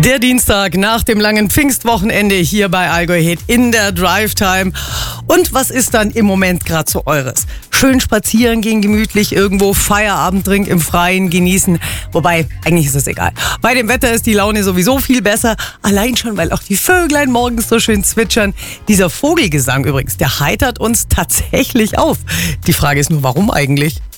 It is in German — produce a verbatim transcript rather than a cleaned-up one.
Der Dienstag nach dem langen Pfingstwochenende hier bei Allgäu Hit in der Drive Time. Und was ist dann im Moment gerade so eures? Schön spazieren gehen, gemütlich irgendwo Feierabendtrink im Freien genießen. Wobei, eigentlich ist es egal. Bei dem Wetter ist die Laune sowieso viel besser. Allein schon, weil auch die Vöglein morgens so schön zwitschern. Dieser Vogelgesang übrigens, der heitert uns tatsächlich auf. Die Frage ist nur, warum eigentlich?